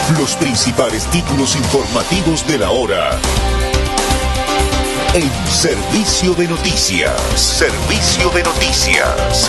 Los principales títulos informativos de la hora. En Servicio de Noticias. Servicio de Noticias.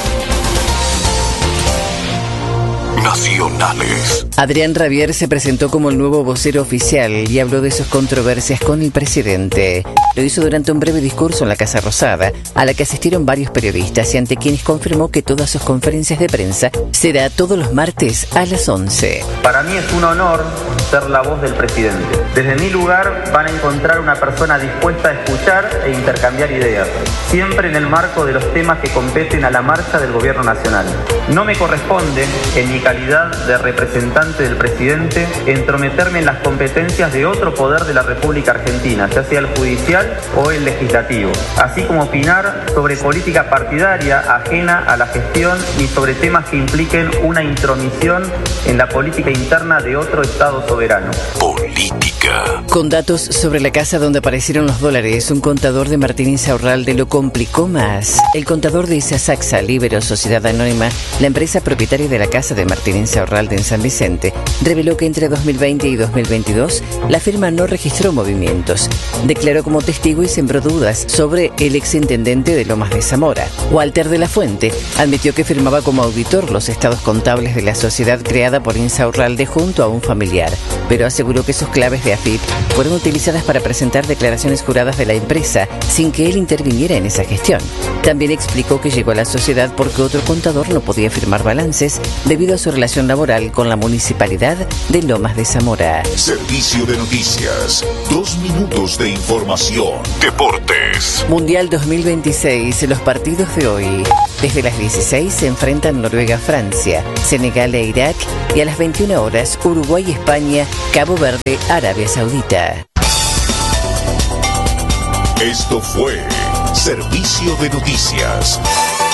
Nacionales. Adrián Rabier se presentó como el nuevo vocero oficial y habló de sus controversias con el presidente. Lo hizo durante un breve discurso en la Casa Rosada, a la que asistieron varios periodistas y ante quienes confirmó que todas sus conferencias de prensa será todos los martes a las 11. Para mí es un honor ser la voz del presidente. Desde mi lugar van a encontrar una persona dispuesta a escuchar e intercambiar ideas, siempre en el marco de los temas que competen a la marcha del gobierno nacional. No me corresponde, en mi calidad de representante del presidente, entrometerme en las competencias de otro poder de la República Argentina, ya sea el judicial o el legislativo, así como opinar sobre política partidaria ajena a la gestión y sobre temas que impliquen una intromisión en la política interna de otro Estado soberano. Política. Con datos sobre la casa donde aparecieron los dólares, un contador de Martín Insaurralde lo complicó más. El contador de Saxa Libero Sociedad Anónima, la empresa propietaria de la casa de Martín Insaurralde en San Vicente, reveló que entre 2020 y 2022 la firma no registró movimientos. Declaró como testigo y sembró dudas sobre el exintendente de Lomas de Zamora. Walter de la Fuente admitió que firmaba como auditor los estados contables de la sociedad creada por Insaurralde junto a un familiar, pero aseguró que sus claves de AFIP fueron utilizadas para presentar declaraciones juradas de la empresa sin que él interviniera en esa gestión. También explicó que llegó a la sociedad porque otro contador no podía firmar balances debido a su relación laboral con la municipalidad de Lomas de Zamora. Servicio de Noticias. 2 minutos de información. Deportes. Mundial 2026, los partidos de hoy. Desde las 16 se enfrentan Noruega a Francia, Senegal e Irak y a las 21 horas Uruguay, España, Cabo Verde, Arabia Saudita. Esto fue Servicio de Noticias.